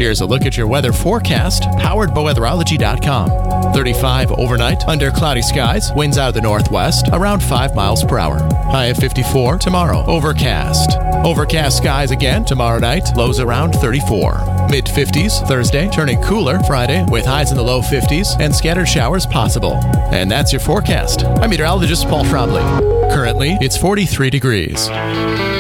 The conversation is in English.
Here's a look at your weather forecast, powered by weatherology.com. 35 overnight, under cloudy skies, winds out of the northwest, around 5 miles per hour. High of 54 tomorrow, overcast. Overcast skies again tomorrow night, lows around 34. Mid-50s Thursday, turning cooler Friday with highs in the low 50s and scattered showers possible. And that's your forecast. I'm meteorologist Paul Trombley. Currently, it's 43 degrees.